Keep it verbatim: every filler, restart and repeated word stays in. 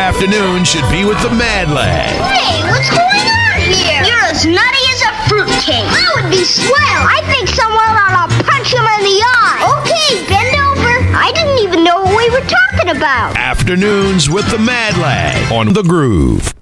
afternoon should be with the Mad Lad. Hey, what's going on here? You're as nutty as a fruitcake. That would be swell. I think someone ought to punch him in the eye. Okay, bend over. I didn't even know what we were talking about. Afternoons with the Mad Lad on The Groove.